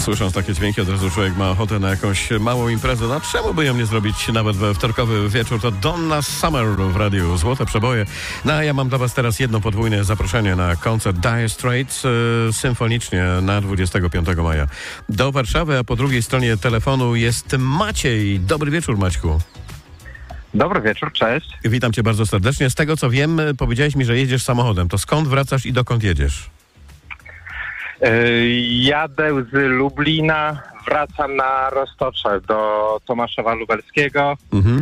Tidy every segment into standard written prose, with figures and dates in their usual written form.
Słysząc takie dźwięki, od razu człowiek ma ochotę na jakąś małą imprezę. No czemu by ją nie zrobić nawet we wtorkowy wieczór? To Donna Summer w radiu Złote Przeboje. No a ja mam dla was teraz jedno podwójne zaproszenie na koncert Dire Straits symfonicznie na 25 maja do Warszawy, a po drugiej stronie telefonu jest Maciej. Dobry wieczór, Maćku. Dobry wieczór, cześć. Witam cię bardzo serdecznie. Z tego co wiem, powiedziałeś mi, że jedziesz samochodem. To skąd wracasz i dokąd jedziesz? Jadę z Lublina, wracam na Roztocze do Tomaszowa Lubelskiego.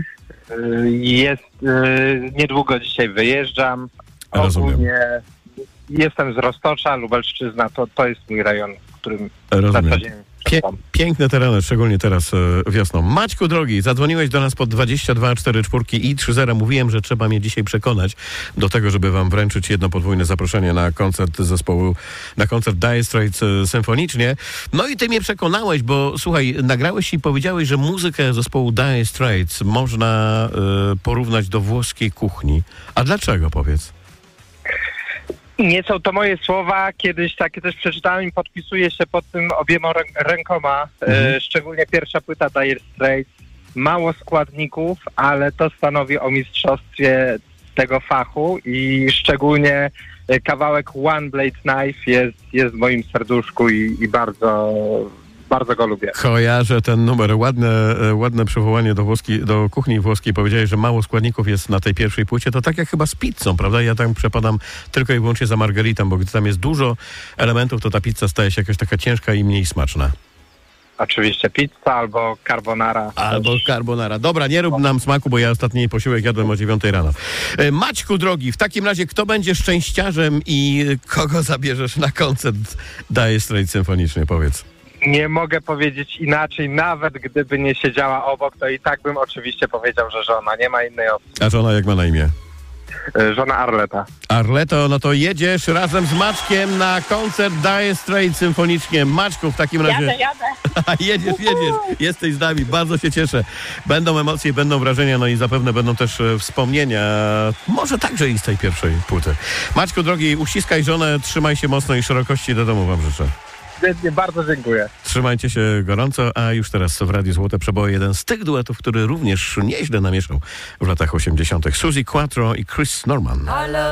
Niedługo dzisiaj wyjeżdżam. Rozumiem. Ogólnie jestem z Roztocza, Lubelszczyzna, to jest mój rejon, w którym Rozumiem. na co dzień przebyvam. Piękne tereny, szczególnie teraz wiosną. Maćku drogi, zadzwoniłeś do nas po 2244 i 30. Mówiłem, że trzeba mnie dzisiaj przekonać do tego, żeby wam wręczyć jedno podwójne zaproszenie na koncert zespołu, na koncert Dire Straits symfonicznie. No i ty mnie przekonałeś, bo słuchaj, nagrałeś i powiedziałeś, że muzykę zespołu Dire Straits można porównać do włoskiej kuchni. A dlaczego, powiedz? Nie są to moje słowa, kiedyś takie też przeczytałem i podpisuję się pod tym obiema rękoma. Szczególnie pierwsza płyta Dire Straits. Mało składników, ale to stanowi o mistrzostwie tego fachu i szczególnie kawałek One Blade Knife jest w moim serduszku i bardzo go lubię. Kojarzę ten numer. Ładne przywołanie do kuchni włoskiej. Powiedziałeś, że mało składników jest na tej pierwszej płycie. To tak jak chyba z pizzą, prawda? Ja tam przepadam tylko i wyłącznie za margaritą, bo gdy tam jest dużo elementów, to ta pizza staje się jakaś taka ciężka i mniej smaczna. Oczywiście pizza albo carbonara. Carbonara. Dobra, nie rób nam smaku, bo ja ostatni posiłek jadłem o 9 rano. Maćku drogi, w takim razie kto będzie szczęściarzem i kogo zabierzesz na koncert Dire Straits symfonicznie? Powiedz. Nie mogę powiedzieć inaczej, nawet gdyby nie siedziała obok, to i tak bym oczywiście powiedział, że żona, nie ma innej opcji. A żona jak ma na imię? Żona Arleta. Arleto, no to jedziesz razem z Maćkiem na koncert Dire Straits symfonicznie. Maćku, w takim razie... Jadę. jedziesz. Jesteś z nami, bardzo się cieszę. Będą emocje, będą wrażenia, no i zapewne będą też wspomnienia, może także i z tej pierwszej płyty. Maćku drogi, uściskaj żonę, trzymaj się mocno i szerokości do domu wam życzę. Bardzo dziękuję. Trzymajcie się gorąco, a już teraz w Radiu Złote Przeboje jeden z tych duetów, który również nieźle namieszał w latach 80. Suzi Quatro i Chris Norman.